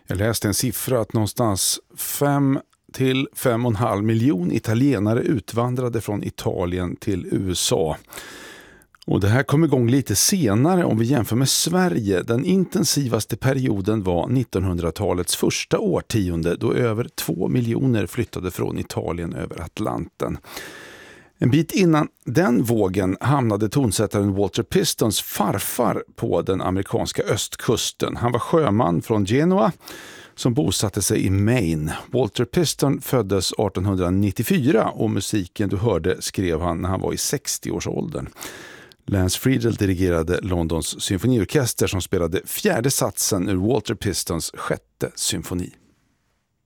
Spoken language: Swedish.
Jag läste en siffra att någonstans 5 till 5,5 miljoner italienare utvandrade från Italien till USA. Och det här kom igång lite senare om vi jämför med Sverige. Den intensivaste perioden var 1900-talets första årtionde då över 2 miljoner flyttade från Italien över Atlanten. En bit innan den vågen hamnade tonsättaren Walter Pistons farfar på den amerikanska östkusten. Han var sjöman från Genoa som bosatte sig i Maine. Walter Piston föddes 1894 och musiken du hörde skrev han när han var i 60-årsåldern. Lance Friedel dirigerade Londons symfoniorkester som spelade fjärde satsen ur Walter Pistons sjätte symfoni.